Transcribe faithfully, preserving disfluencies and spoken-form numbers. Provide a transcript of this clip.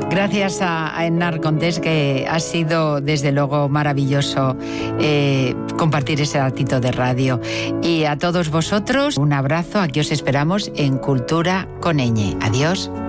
Gracias a, a Hernán Cortés, que ha sido desde luego maravilloso eh, compartir ese ratito de radio. Y a todos vosotros, un abrazo. Aquí os esperamos en Cultura con Ñ. Adiós.